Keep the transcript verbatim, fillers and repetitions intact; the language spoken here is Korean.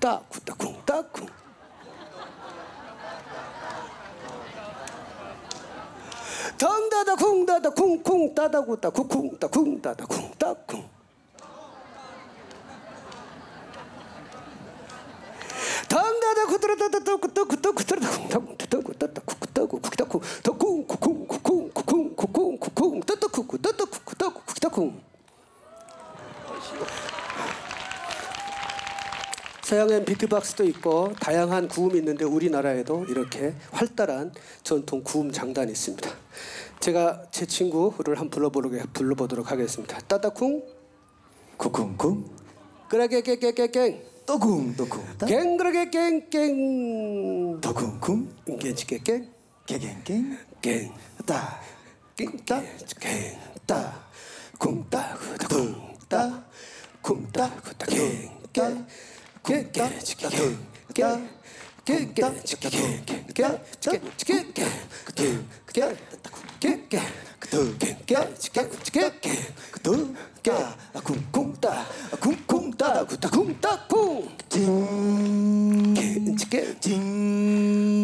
따 쿵따 쿵따 쿵. 덩다다 쿵다다 쿵쿵 따다 쿵따 쿵쿵 따 쿵따다 쿵따 쿵. 덩다다 쿵따다다 쿵따 쿵따 쿵따다 쿵따 쿵따 쿵따다 쿵따 쿵따 쿵 쿵쿵 쿵쿵 쿵쿵 쿵쿵 쿵쿵 쿵쿵 따다 쿵쿵 따다 쿵쿵 따다 쿵 따다 쿵. 서양엔 비트박스도 있고 다양한 구음이 있는데 우리나라에도 이렇게 활달한 전통 구음 장단이 있습니다. 제가 제 친구를 한번 불러보도록, 불러보도록 하겠습니다. 따다쿵 쿵쿵쿵 끄라게게게게갱 또쿵 또쿵 갱그라게갱갱 또쿵쿵 갱치게갱 개갱갱 갱 따 갱따 갱따 쿵따 쿵따 쿵따 쿵따 갱 쿵쿵따 쿵쿵따 쿵쿵따 쿵. 징 징